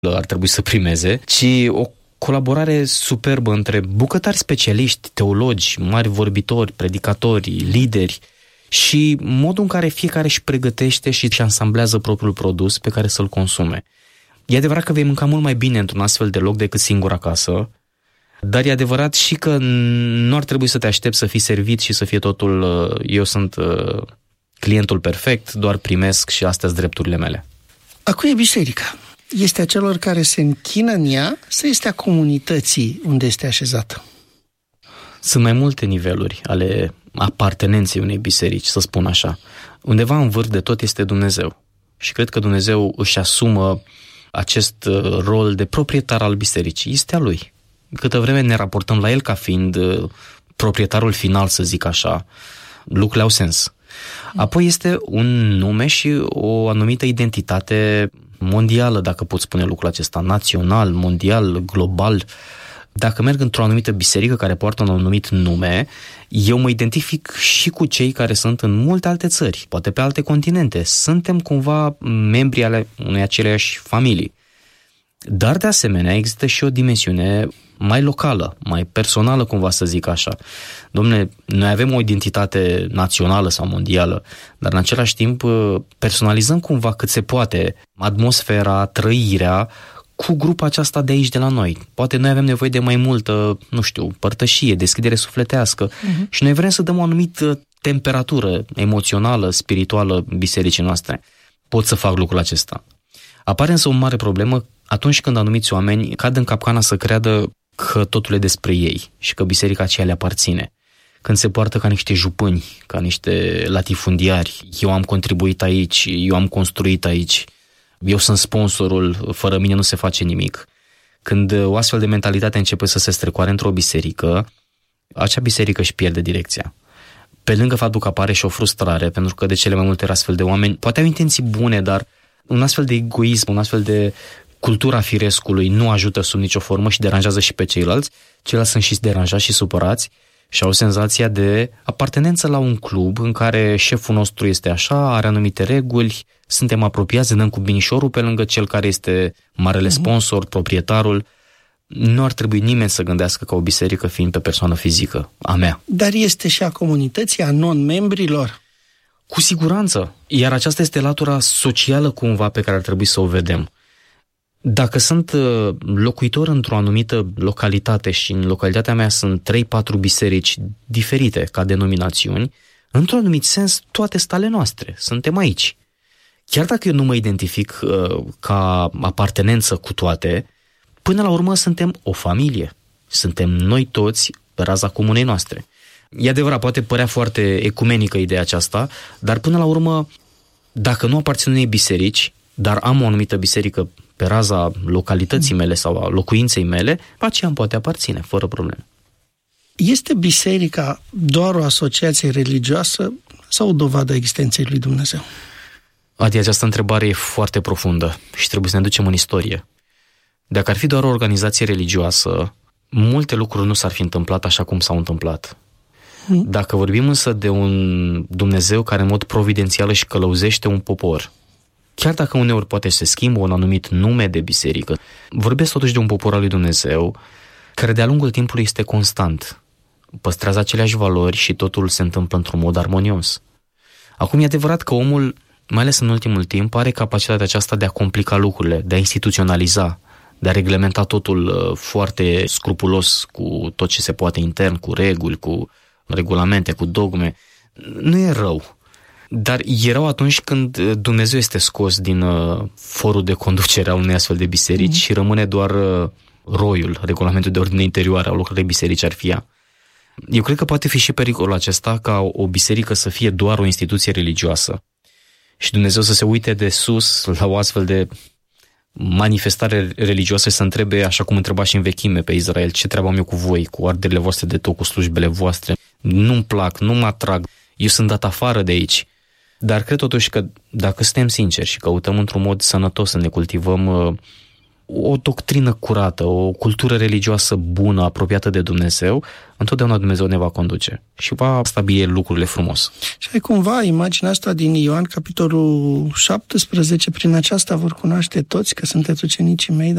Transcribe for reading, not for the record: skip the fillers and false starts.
ar trebui să primeze, ci o colaborare superbă între bucătari specialiști, teologi, mari vorbitori, predicatori, lideri și modul în care fiecare își pregătește și își ansamblează propriul produs pe care să-l consume. E adevărat că vei mânca mult mai bine într-un astfel de loc decât singur acasă, dar e adevărat și că nu ar trebui să te aștepți să fii servit și să fie totul, eu sunt clientul perfect, doar primesc și astea-s drepturile mele. A cui e biserica? Este a celor care se închină în ea sau este a comunității unde este așezată? Sunt mai multe niveluri ale apartenenței unei biserici, să spun așa. Undeva în vârf de tot este Dumnezeu. Și cred că Dumnezeu își asumă acest rol de proprietar al bisericii. Este a Lui. Câtă vreme ne raportăm la El ca fiind proprietarul final, să zic așa, lucrurile au sens. Apoi este un nume și o anumită identitate mondială, dacă pot spune lucrul acesta, național, mondial, global. Dacă merg într-o anumită biserică care poartă un anumit nume, eu mă identific și cu cei care sunt în multe alte țări, poate pe alte continente. Suntem cumva membri ale unei aceleași familii. Dar de asemenea există și o dimensiune mai locală, mai personală, cumva să zic așa. Dom'le, noi avem o identitate națională sau mondială, dar în același timp personalizăm cumva cât se poate atmosfera, trăirea cu grupa aceasta de aici de la noi. Poate noi avem nevoie de mai multă, părtășie, deschidere sufletească și noi vrem să dăm o anumită temperatură emoțională, spirituală bisericii noastre. Pot să fac lucrul acesta. Apare însă o mare problemă atunci când anumiți oameni cad în capcana să creadă că totul e despre ei și că biserica aceea le aparține. Când se poartă ca niște jupâni, ca niște latifundiari, eu am contribuit aici, eu am construit aici, eu sunt sponsorul, fără mine nu se face nimic. Când o astfel de mentalitate începe să se strecoare într-o biserică, acea biserică își pierde direcția. Pe lângă faptul că apare și o frustrare, pentru că de cele mai multe ori astfel de oameni poate au intenții bune, dar un astfel de egoism, un astfel de cultura firescului nu ajută sub nicio formă și deranjează și pe ceilalți. Ceilalți sunt și deranjați și supărați și au senzația de apartenență la un club în care șeful nostru este așa, are anumite reguli, suntem apropiați, dăm cu binișorul pe lângă cel care este marele sponsor, proprietarul. Nu ar trebui nimeni să gândească ca o biserică fiind pe persoană fizică, a mea. Dar este și a comunității, a non-membrilor? Cu siguranță. Iar aceasta este latura socială cumva pe care ar trebui să o vedem. Dacă sunt locuitor într-o anumită localitate și în localitatea mea sunt 3-4 biserici diferite ca denominațiuni, într-un anumit sens toate sunt ale noastre, suntem aici. Chiar dacă eu nu mă identific ca apartenență cu toate, până la urmă suntem o familie. Suntem noi toți pe raza comunei noastre. E adevărat, poate părea foarte ecumenică ideea aceasta, dar până la urmă, dacă nu aparțin unei biserici, dar am o anumită biserică pe raza localității mele sau a locuinței mele, aceea îmi poate aparține, fără probleme. Este biserica doar o asociație religioasă sau o dovadă a existenței lui Dumnezeu? Adi, această întrebare e foarte profundă și trebuie să ne ducem în istorie. Dacă ar fi doar o organizație religioasă, multe lucruri nu s-ar fi întâmplat așa cum s-au întâmplat. Dacă vorbim însă de un Dumnezeu care în mod providențial își călăuzește un popor, chiar dacă uneori poate se schimbă un anumit nume de biserică, vorbesc totuși de un popor al lui Dumnezeu care de-a lungul timpului este constant, păstrează aceleași valori și totul se întâmplă într-un mod armonios. Acum e adevărat că omul, mai ales în ultimul timp, are capacitatea aceasta de a complica lucrurile, de a instituționaliza, de a reglementa totul foarte scrupulos cu tot ce se poate intern, cu reguli, cu regulamente, cu dogme. Nu e rău. Dar e rău atunci când Dumnezeu este scos din forul de conducere al unei astfel de biserici și rămâne doar roiul, regulamentul de ordine interioară al lucrurilor de biserici ar fi ea. Eu cred că poate fi și pericolul acesta ca o biserică să fie doar o instituție religioasă și Dumnezeu să se uite de sus la o astfel de manifestare religioasă și să întrebe, așa cum întreba și în vechime pe Israel, ce treabă am eu cu voi, cu arderile voastre de tot, cu slujbele voastre, nu-mi plac, nu mă atrag, eu sunt dat afară de aici. Dar cred totuși că dacă suntem sinceri și căutăm într-un mod sănătos să ne cultivăm o doctrină curată, o cultură religioasă bună, apropiată de Dumnezeu, întotdeauna Dumnezeu ne va conduce și va stabili lucrurile frumos. Și ai cumva imaginea asta din Ioan, capitolul 17, prin aceasta vor cunoaște toți că sunteți ucenicii mei,